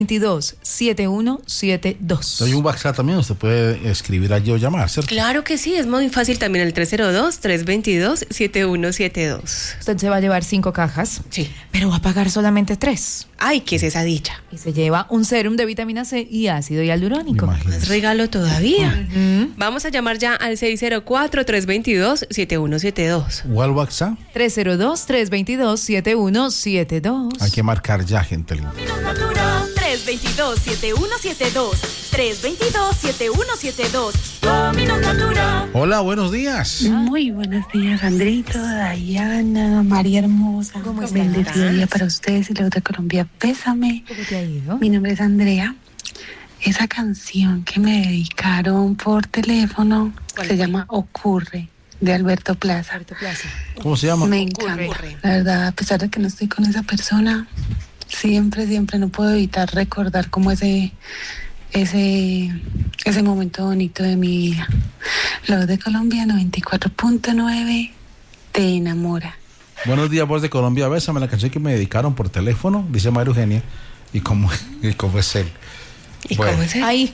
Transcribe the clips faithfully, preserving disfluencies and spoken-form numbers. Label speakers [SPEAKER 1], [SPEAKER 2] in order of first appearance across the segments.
[SPEAKER 1] veintidós, setenta y uno setenta y dos.
[SPEAKER 2] Hay un WhatsApp también, usted puede escribir allí o llamar, ¿cierto?
[SPEAKER 3] Claro que sí, es muy fácil también el tres cero dos, tres dos dos, siete uno siete dos.
[SPEAKER 1] Usted se va a llevar cinco cajas,
[SPEAKER 3] Sí.
[SPEAKER 1] pero va a pagar solamente tres.
[SPEAKER 3] Ay, ¿qué es esa dicha?
[SPEAKER 1] Y se lleva un serum de vitamina C y ácido hialurónico.
[SPEAKER 2] Imagínese.
[SPEAKER 3] ¿Es regalo todavía?
[SPEAKER 1] Uh-huh.
[SPEAKER 3] Vamos a llamar ya al seis cero cuatro, tres dos dos, siete uno siete dos.
[SPEAKER 2] ¿O al WhatsApp?
[SPEAKER 1] tres cero dos, tres dos dos, siete uno siete dos.
[SPEAKER 2] Hay que marcar ya, gente linda.
[SPEAKER 4] tres dos dos, siete uno siete dos. tres dos dos, siete uno siete dos. Dominos Natura.
[SPEAKER 2] Hola, buenos días.
[SPEAKER 5] Muy buenos días, Andrito, Dayana, María Hermosa.
[SPEAKER 1] ¿Cómo estás?
[SPEAKER 5] Bendecido día para ustedes y los de Colombia. Pésame.
[SPEAKER 1] ¿Cómo te ha ido?
[SPEAKER 5] Mi nombre es Andrea. Esa canción que me dedicaron por teléfono se llama Ocurre, de Alberto Plaza.
[SPEAKER 1] Alberto Plaza.
[SPEAKER 2] ¿Cómo se llama?
[SPEAKER 5] Me
[SPEAKER 1] Ocurre.
[SPEAKER 5] encanta. La verdad, a pesar de que no estoy con esa persona, siempre, siempre no puedo evitar recordar como ese, ese, ese momento bonito de mi vida. La Voz de Colombia noventa y cuatro punto nueve te enamora.
[SPEAKER 2] Buenos días, Voz de Colombia, bésame, la canción que me dedicaron por teléfono, dice María Eugenia. ¿Y cómo, y cómo es él?
[SPEAKER 3] ¿Y
[SPEAKER 2] Bueno.
[SPEAKER 3] cómo es él?
[SPEAKER 1] Ahí.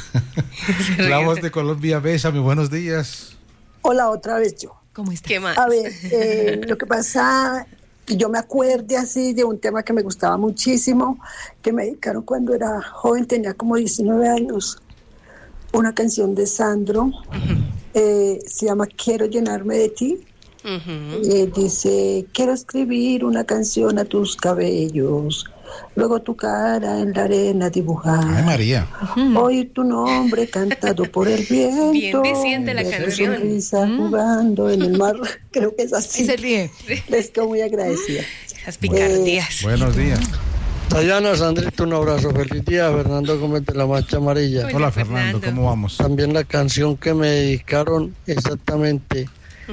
[SPEAKER 2] La Voz de Colombia, bésame, buenos días.
[SPEAKER 6] Hola, otra vez yo.
[SPEAKER 1] ¿Cómo estás?
[SPEAKER 3] ¿Qué más?
[SPEAKER 6] A ver, eh, lo que pasa, que yo me acuerde así de un tema que me gustaba muchísimo, que me dedicaron cuando era joven, tenía como diecinueve años, una canción de Sandro, eh, se llama Quiero llenarme de ti.
[SPEAKER 3] Ujú.
[SPEAKER 6] Eh, dice, quiero escribir una canción a tus cabellos, luego tu cara en la arena dibujar.
[SPEAKER 2] Ay, María.
[SPEAKER 6] Oír tu nombre cantado por el viento.
[SPEAKER 3] Bien decente la
[SPEAKER 6] ver tu
[SPEAKER 3] canción.
[SPEAKER 6] sonrisa jugando en el mar. Creo que es así.
[SPEAKER 1] Y se ríe.
[SPEAKER 6] Les quedo muy agradecida.
[SPEAKER 3] Esas picardías.
[SPEAKER 2] Buenos días.
[SPEAKER 7] Dayana, Sandrito, un abrazo. Feliz día. Fernando Gómez de la Mancha Amarilla.
[SPEAKER 3] Hola,
[SPEAKER 2] Hola, Fernando,
[SPEAKER 3] Fernando.
[SPEAKER 2] ¿cómo vamos?
[SPEAKER 7] También la canción que me dedicaron exactamente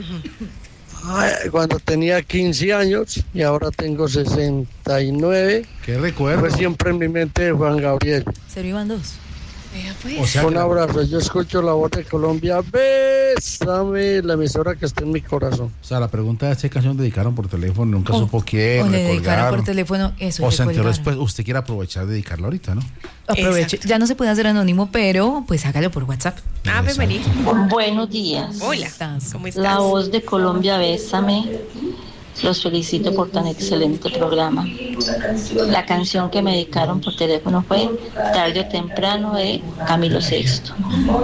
[SPEAKER 7] ay, cuando tenía quince años y ahora tengo sesenta y nueve.
[SPEAKER 2] ¿Qué recuerdo?
[SPEAKER 7] Fue siempre en mi mente de Juan Gabriel.
[SPEAKER 1] Cero iban dos.
[SPEAKER 3] Vea, pues.
[SPEAKER 2] O sea,
[SPEAKER 7] Un
[SPEAKER 2] que-
[SPEAKER 7] abrazo. Yo escucho la Voz de Colombia. Bésame, la emisora que está en mi corazón.
[SPEAKER 2] o sea, la pregunta es qué canción dedicaron por teléfono, nunca supo quién,
[SPEAKER 1] o le dedicaron
[SPEAKER 2] recolgaron.
[SPEAKER 1] por teléfono eso.
[SPEAKER 2] O
[SPEAKER 1] le
[SPEAKER 2] se enteró
[SPEAKER 1] colgaron.
[SPEAKER 2] después, usted quiere aprovechar de dedicarlo ahorita, ¿no?
[SPEAKER 1] Aproveche.
[SPEAKER 3] Exacto.
[SPEAKER 1] Ya no se puede hacer anónimo, pero pues hágalo por WhatsApp.
[SPEAKER 3] Ah, pues María.
[SPEAKER 8] Buenos días.
[SPEAKER 3] Hola.
[SPEAKER 1] estás?
[SPEAKER 3] ¿Cómo estás?
[SPEAKER 8] La Voz de Colombia, bésame. Los felicito por tan excelente programa. La canción que me dedicaron por teléfono fue Tarde o Temprano de Camilo Sexto.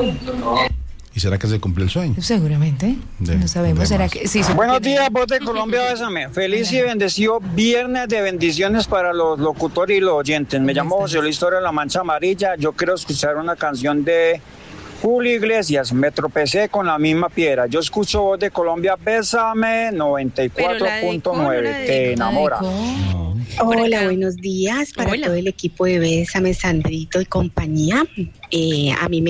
[SPEAKER 2] ¿Y será que se cumplió el sueño?
[SPEAKER 1] Seguramente.
[SPEAKER 2] De-
[SPEAKER 1] no sabemos.
[SPEAKER 2] de
[SPEAKER 1] ¿Será
[SPEAKER 2] más.
[SPEAKER 1] que sí? se
[SPEAKER 9] Buenos
[SPEAKER 1] tiene-
[SPEAKER 9] días, Voz de Colombia, bésame. Feliz y bendecido viernes de bendiciones para los locutores y los oyentes. Me llamo José Luis Torres de la Mancha Amarilla. Yo quiero escuchar una canción de Julio Iglesias. Me tropecé con la misma piedra. Yo escucho Voz de Colombia, bésame, noventa y cuatro punto nueve.
[SPEAKER 3] Pero la dedicó, no la
[SPEAKER 9] Te
[SPEAKER 3] dedicó.
[SPEAKER 9] enamora.
[SPEAKER 2] No.
[SPEAKER 3] Por
[SPEAKER 10] Hola,
[SPEAKER 3] acá.
[SPEAKER 10] buenos días para
[SPEAKER 3] Hola.
[SPEAKER 10] todo el equipo de Bésame, Sandrito y compañía. Eh, a mí me